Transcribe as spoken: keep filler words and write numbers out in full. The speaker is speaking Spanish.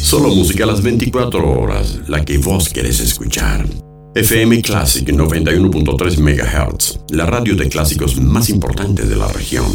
Solo música a las veinticuatro horas, la que vos querés escuchar. F M Classic noventa y uno punto tres megahertz, la radio de clásicos más importante de la región.